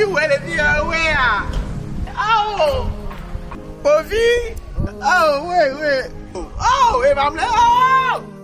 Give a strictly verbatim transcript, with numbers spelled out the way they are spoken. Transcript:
you went in the way. Oh, Bobby. Oh, wait, wait. Oh, if I'm like, oh.